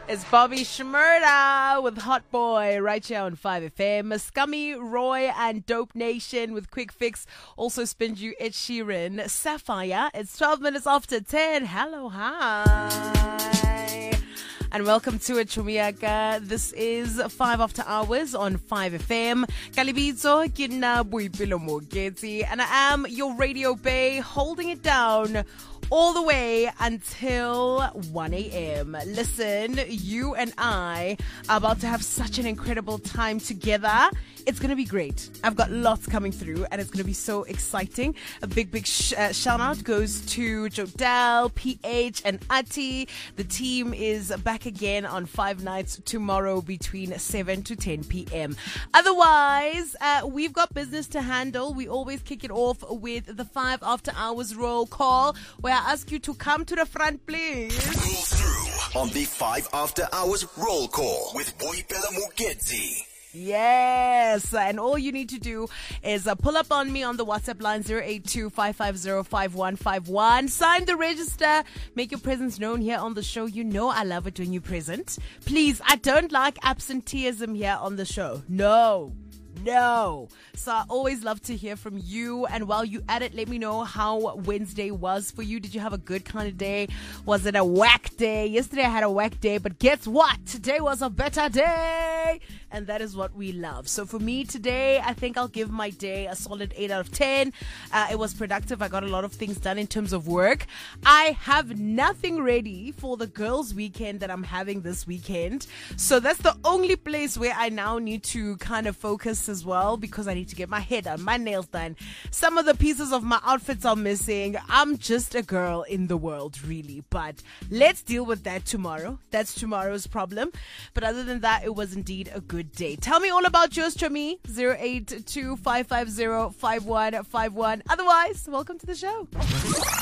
It's Bobby Shmurda with Hot Boy right here on 5FM. Scummy, Roy, and Dope Nation with Quick Fix. Also spins you Ed Sheeran. Sapphire. It's 12 minutes after 10. Hello, hi. And welcome to it, Chumiaka. This is 5 After Hours on 5FM. Kalibitso, Kina Buipilo Mogeti. And I am your radio bay, holding it down all the way until 1 a.m. Listen, you and I are about to have such an incredible time together. It's going to be great. I've got lots coming through and it's going to be so exciting. A big shout out goes to Jodel, PH, and Ati. The team is back again on 5 nights tomorrow between 7 to 10 p.m. Otherwise, we've got business to handle. We always kick it off with the 5 After Hours roll call, where I ask you to come to the front, please. Roll through on the 5 After Hours roll call with Boipelo Mogeti. Yes, and all you need to do is pull up on me on the WhatsApp line 082-550-5151. Sign the register, make your presence known here on the show. You know I love it when you're present. Please, I don't like absenteeism here on the show. No. So I always love to hear from you. And while you at it, let me know how Wednesday was for you. Did you have a good kind of day? Was it a whack day? Yesterday I had a whack day, but guess what? Today was a better day. And that is what we love. So for me today, I think I'll give my day a solid 8 out of 10. It was productive. I got a lot of things done in terms of work. I have nothing ready for the girls' weekend that I'm having this weekend. So that's the only place where I now need to kind of focus as well, because I need to get my hair done, my nails done. Some of the pieces of my outfits are missing. I'm just a girl in the world, really. But let's deal with that tomorrow. That's tomorrow's problem. But other than that, it was indeed a good day. Tell me all about yours, Chumi. 082-550-5151. Otherwise, welcome to the show.